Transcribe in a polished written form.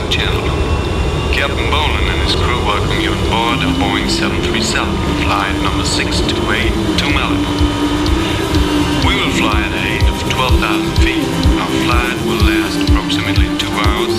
Channel. Captain Bolan and his crew welcome you on board a Boeing 737, flight number 628